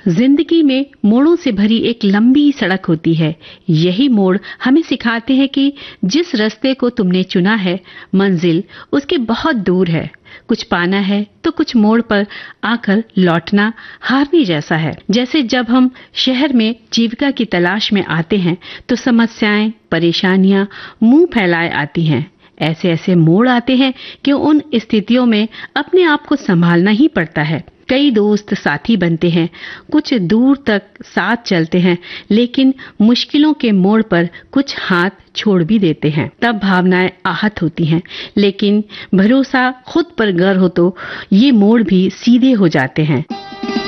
जिंदगी में मोड़ों से भरी एक लंबी सड़क होती है। यही मोड़ हमें सिखाते हैं कि जिस रास्ते को तुमने चुना है, मंजिल उसके बहुत दूर है। कुछ पाना है तो कुछ मोड़ पर आकर लौटना हारने जैसा है। जैसे जब हम शहर में जीविका की तलाश में आते हैं तो समस्याएं, परेशानियां मुंह फैलाए आती हैं। ऐसे ऐसे मोड़ आते हैं कि उन स्थितियों में अपने आप को संभालना ही पड़ता है। कई दोस्त साथी बनते हैं, कुछ दूर तक साथ चलते हैं, लेकिन मुश्किलों के मोड़ पर कुछ हाथ छोड़ भी देते हैं। तब भावनाएं आहत होती हैं, लेकिन भरोसा खुद पर गर्व हो तो ये मोड़ भी सीधे हो जाते हैं।